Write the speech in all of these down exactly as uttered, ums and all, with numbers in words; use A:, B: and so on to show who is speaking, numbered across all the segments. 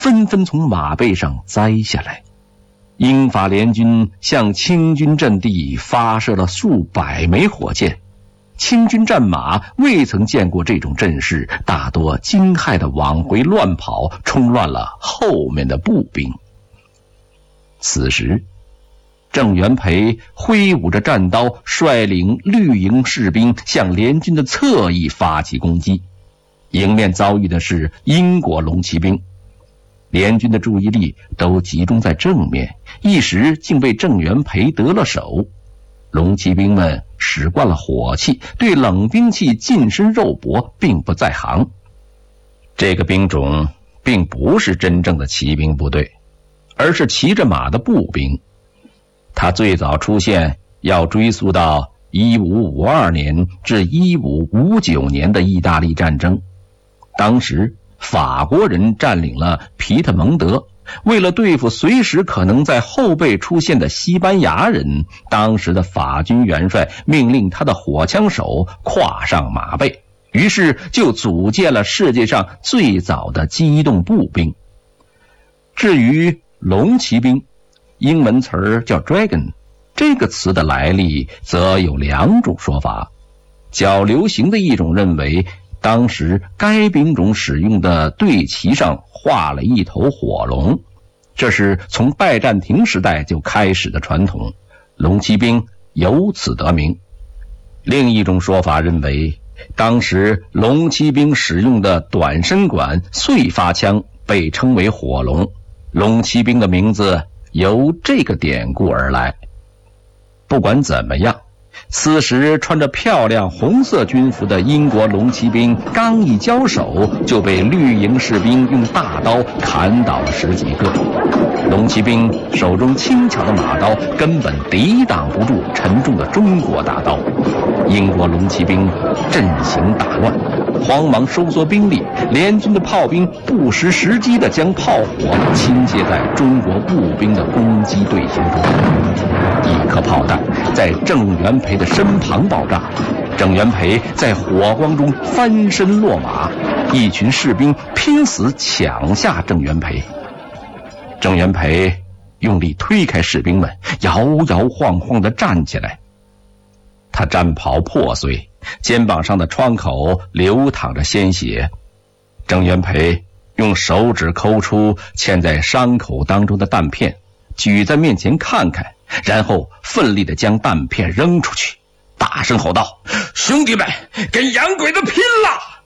A: 纷纷从马背上栽下来。英法联军向清军阵地发射了数百枚火箭，清军战马未曾见过这种阵势，大多惊骇地往回乱跑，冲乱了后面的步兵。此时郑元培挥舞着战刀，率领绿营士兵向联军的侧翼发起攻击。迎面遭遇的是英国龙骑兵，联军的注意力都集中在正面，一时竟被郑元培得了手。龙骑兵们使惯了火器，对冷兵器近身肉搏并不在行。这个兵种并不是真正的骑兵部队，而是骑着马的步兵。它最早出现要追溯到一五五二年至一五五九年的意大利战争。当时法国人占领了皮特蒙德，为了对付随时可能在后背出现的西班牙人，当时的法军元帅命令他的火枪手跨上马背，于是就组建了世界上最早的机动步兵。至于龙骑兵，英文词儿叫 dragon， 这个词的来历则有两种说法。较流行的一种认为，当时该兵种使用的队旗上画了一头火龙，这是从拜占庭时代就开始的传统，龙骑兵由此得名。另一种说法认为，当时龙骑兵使用的短身管碎发枪被称为火龙，龙骑兵的名字由这个典故而来。不管怎么样，此时穿着漂亮红色军服的英国龙骑兵刚一交手，就被绿营士兵用大刀砍倒了十几个。龙骑兵手中轻巧的马刀根本抵挡不住沉重的中国大刀，英国龙骑兵阵型大乱，慌忙收缩兵力，联军的炮兵不失时机地将炮火倾泻在中国步兵的攻击队形中。一颗炮弹在郑元培的身旁爆炸，郑元培在火光中翻身落马，一群士兵拼死抢下郑元培。郑元培用力推开士兵们，摇摇晃晃地站起来。他战袍破碎，肩膀上的创口流淌着鲜血。郑元培用手指抠出嵌在伤口当中的弹片，举在面前看看，然后奋力地将弹片扔出去，大声吼道：“兄弟们，跟洋鬼子拼了！”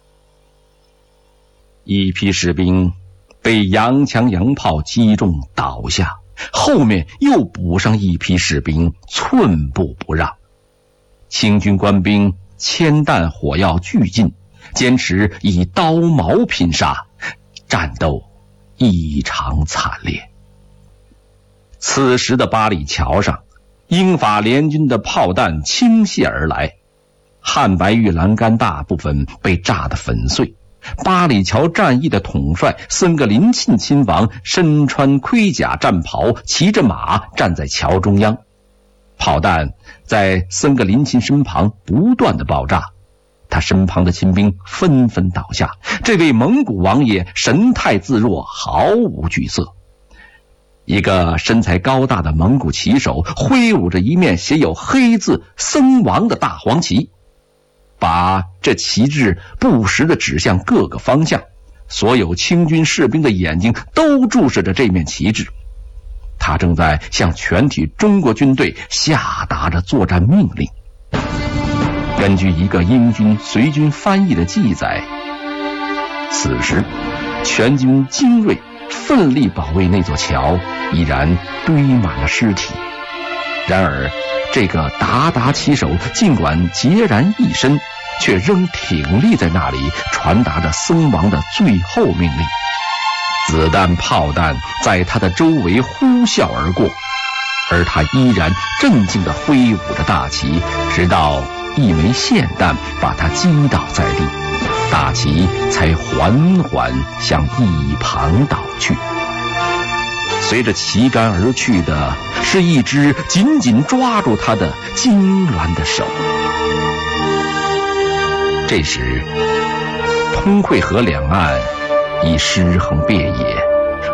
A: 一批士兵被洋枪洋炮击中倒下，后面又补上一批士兵，寸步不让。清军官兵铅弹火药俱尽，坚持以刀矛拼杀，战斗异常惨烈。此时的八里桥上，英法联军的炮弹倾泻而来，汉白玉栏杆大部分被炸得粉碎。八里桥战役的统帅森格林沁亲王身穿盔甲战袍，骑着马站在桥中央，炮弹在森格林沁身旁不断的爆炸，他身旁的亲兵纷纷倒下，这位蒙古王爷神态自若，毫无惧色。一个身材高大的蒙古骑手挥舞着一面写有黑字僧王的大黄旗，把这旗帜不时地指向各个方向，所有清军士兵的眼睛都注视着这面旗帜。他正在向全体中国军队下达着作战命令。根据一个英军随军翻译的记载，此时全军精锐奋力保卫那座桥，已然堆满了尸体。然而这个鞑靼骑手尽管孑然一身，却仍挺立在那里，传达着僧王的最后命令。子弹炮弹在他的周围呼啸而过，而他依然镇静地挥舞着大旗，直到一枚霰弹把他击倒在地，大旗才缓缓向一旁倒去。随着旗杆而去的是一只紧紧抓住他的痉挛的手。这时通惠河两岸已尸横遍野，